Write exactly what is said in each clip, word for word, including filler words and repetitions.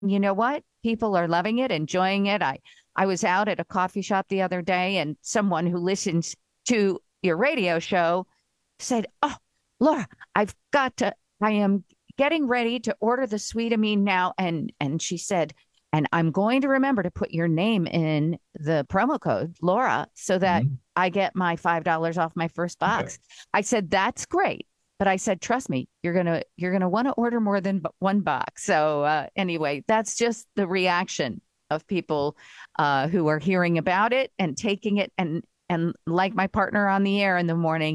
you know what? People are loving it, enjoying it. I I was out at a coffee shop the other day, and someone who listens to your radio show said, "Oh, Laura, I've got to. I am getting ready to order the Sweetamine now." And and she said, "And I'm going to remember to put your name in the promo code, Laura, so that Mhm. I get my five dollars off my first Yeah. box." I said, "That's great." But I said, trust me, you're gonna you're gonna want to order more than b- one box. So uh, anyway, that's just the reaction of people uh, who are hearing about it and taking it, and and like my partner on the air in the morning,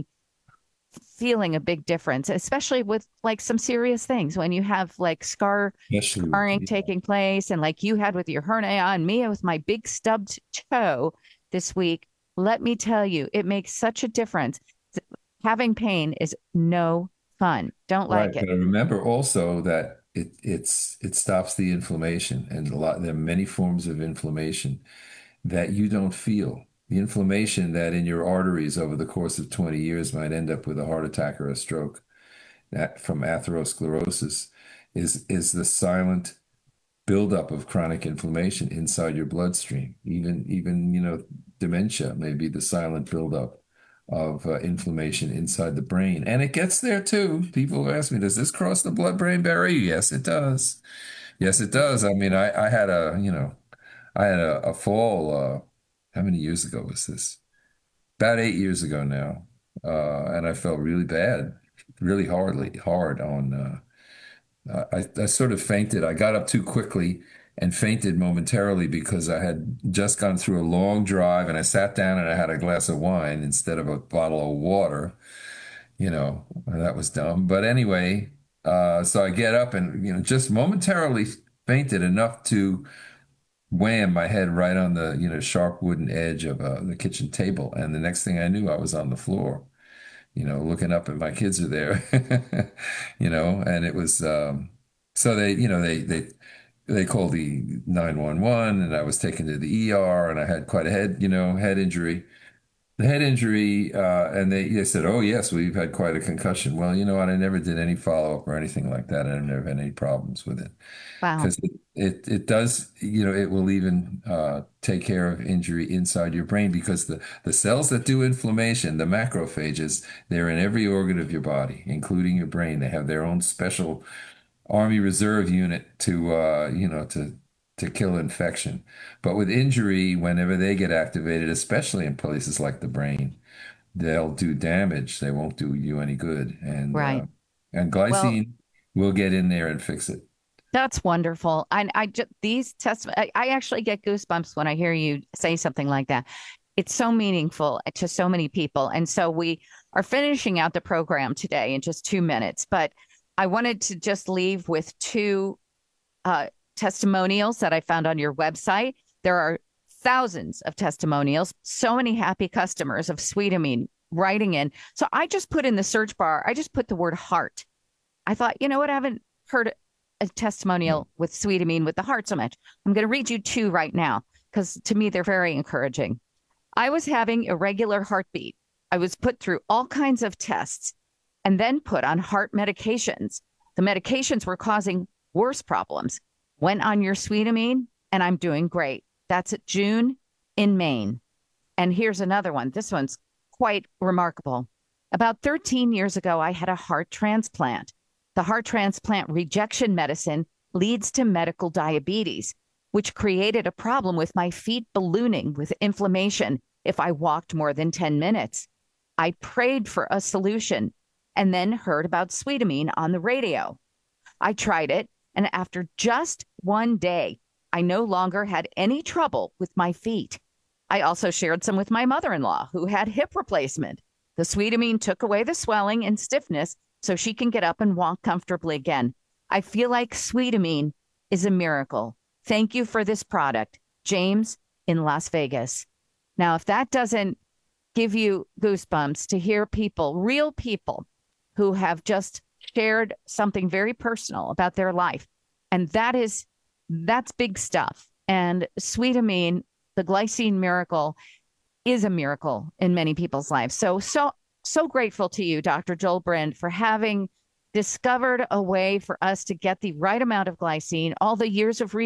feeling a big difference, especially with like some serious things when you have like scar Especially with, scarring yeah. taking place, and like you had with your hernia and me with my big stubbed toe this week. Let me tell you, it makes such a difference. Having pain is no fun. Don't Right. like it. But I remember also that it it's it stops the inflammation, and a lot there are many forms of inflammation that you don't feel. The inflammation that in your arteries over the course of twenty years might end up with a heart attack or a stroke, that from atherosclerosis, is is the silent buildup of chronic inflammation inside your bloodstream. Even even you know dementia may be the silent buildup of uh, inflammation inside the brain, and it gets there too. People ask me, "Does this cross the blood-brain barrier?" Yes, it does. Yes, it does. I mean, I I had a you know I had a, a fall. Uh, how many years ago was this? About eight years ago now, uh, and I felt really bad, really hardly hard on. Uh, uh, I, I sort of fainted. I got up too quickly and fainted momentarily because I had just gone through a long drive and I sat down and I had a glass of wine instead of a bottle of water. You know, that was dumb. But anyway, uh, so I get up and, you know, just momentarily fainted enough to wham my head right on the, you know, sharp wooden edge of uh, the kitchen table. And the next thing I knew, I was on the floor, you know, looking up and my kids are there, you know, and it was, um, so they, you know, they, they, they called the nine one one and I was taken to the E R and I had quite a head, you know, head injury, the head injury. Uh, and they, they said, "Oh yes, we've had quite a concussion." Well, you know what? I never did any follow-up or anything like that. I never had any problems with it Wow. because it, it, it does, you know, it will even uh, take care of injury inside your brain because the, the cells that do inflammation, the macrophages, they're in every organ of your body, including your brain. They have their own special Army Reserve unit to, uh, you know, to to kill infection. But with injury, whenever they get activated, especially in places like the brain, they'll do damage. They won't do you any good. And Right. uh, and Well, glycine will get in there and fix it. that's wonderful. And I just these tests, I, I actually get goosebumps when I hear you say something like that. It's so meaningful to so many people. And so we are finishing out the program today in just two minutes. But I wanted to just leave with two uh, testimonials that I found on your website. There are thousands of testimonials, so many happy customers of Sweetamine writing in. So I just put in the search bar, I just put the word heart. I thought, you know what? I haven't heard a testimonial with Sweetamine with the heart so much. I'm going to read you two right now because to me, they're very encouraging. I was having irregular heartbeat. I was put through all kinds of tests and then put on heart medications. The medications were causing worse problems. Went on your Sweetamine, and I'm doing great. That's at June in Maine. And here's another one. This one's quite remarkable. About thirteen years ago, I had a heart transplant. The heart transplant rejection medicine leads to medical diabetes, which created a problem with my feet ballooning with inflammation if I walked more than ten minutes. I prayed for a solution and then heard about Sweetamine on the radio. I tried it, and after just one day, I no longer had any trouble with my feet. I also shared some with my mother in law who had hip replacement. The Sweetamine took away the swelling and stiffness so she can get up and walk comfortably again. I feel like Sweetamine is a miracle. Thank you for this product, James in Las Vegas. Now, if that doesn't give you goosebumps to hear people, real people who have just shared something very personal about their life. And that is, that's big stuff. And Sweetamine, the glycine miracle, is a miracle in many people's lives. So, so, so grateful to you, Doctor Joel Brind, for having discovered a way for us to get the right amount of glycine. All the years of